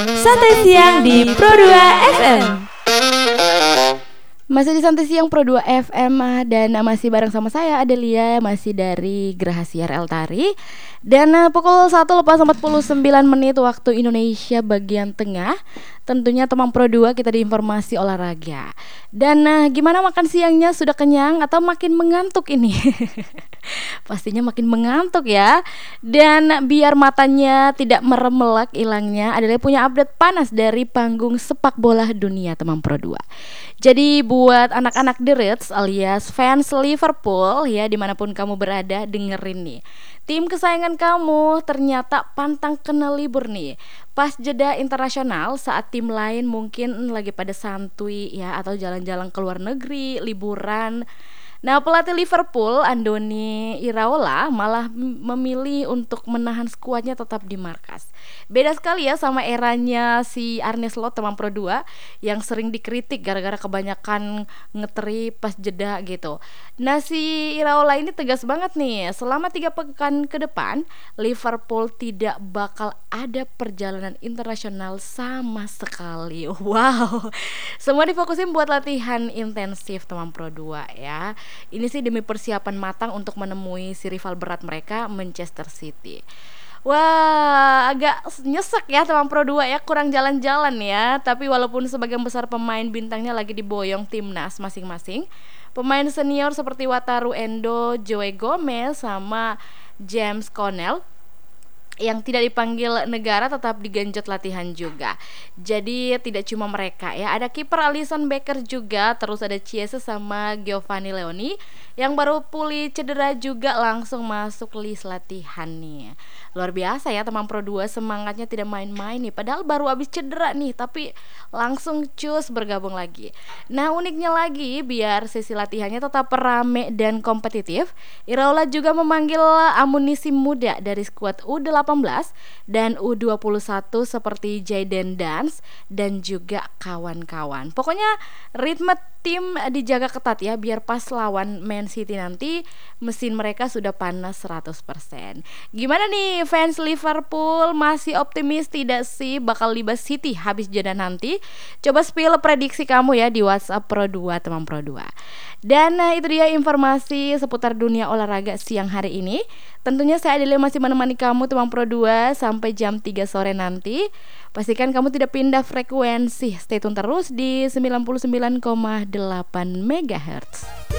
Santai siang di Pro 2 FM. Masih di Santai Siang Pro 2 FM dan masih bareng sama saya Adelia, masih dari Geraha Siar El Tari. Dan pukul 1:49 waktu Indonesia bagian tengah. Tentunya teman Pro 2 kita di informasi olahraga. Dan gimana makan siangnya, sudah kenyang atau makin mengantuk ini? Pastinya makin mengantuk ya. Dan biar matanya tidak meremelek hilangnya, Adelia punya update panas dari panggung sepak bola dunia teman Pro 2. Jadi buat anak-anak The Reds alias fans Liverpool ya, dimanapun kamu berada, dengerin nih. Tim kesayangan kamu ternyata pantang kena libur nih. Pas jeda internasional saat tim lain mungkin lagi pada santuy ya, atau jalan-jalan ke luar negeri, liburan. Nah, pelatih Liverpool Andoni Iraola malah memilih untuk menahan skuadnya tetap di markas. Beda sekali ya sama eranya si Arne Slot teman Pro 2 yang sering dikritik gara-gara kebanyakan ngeteri pas jeda gitu. Nah, si Iraola ini tegas banget nih. Selama 3 pekan ke depan, Liverpool tidak bakal ada perjalanan internasional sama sekali. Wow. Semua difokusin buat latihan intensif teman Pro 2 ya. Ini sih demi persiapan matang untuk menemui si rival berat mereka, Manchester City. Wah, agak nyesek ya teman Pro 2 ya, kurang jalan-jalan ya. Tapi walaupun sebagian besar pemain bintangnya lagi diboyong timnas masing-masing, pemain senior seperti Wataru Endo, Joe Gomez, sama James Connell yang tidak dipanggil negara tetap digenjot latihan juga. Jadi tidak cuma mereka ya, ada kiper Alisson Becker juga, terus ada Chiesa sama Giovanni Leoni yang baru pulih cedera juga langsung masuk list latihan nih. Luar biasa ya teman Pro 2, semangatnya tidak main-main nih, padahal baru habis cedera nih, tapi langsung cus bergabung lagi. Nah, uniknya lagi, biar sesi latihannya tetap rame dan kompetitif, Iraola juga memanggil amunisi muda dari skuad U18 dan U21 seperti Jayden Dance dan juga kawan-kawan. Pokoknya ritme tim dijaga ketat ya, biar pas lawan Man City nanti mesin mereka sudah panas 100%. Gimana nih fans Liverpool, masih optimis tidak sih bakal libas City habis jeda nanti? Coba spill prediksi kamu ya di WhatsApp Pro 2 teman Pro 2. Dan itu dia informasi seputar dunia olahraga siang hari ini. Tentunya saya Adelia masih menemani kamu teman Pro 2 sampai jam 3 sore nanti. Pastikan kamu tidak pindah frekuensi. Stay tune terus di 99,8 MHz.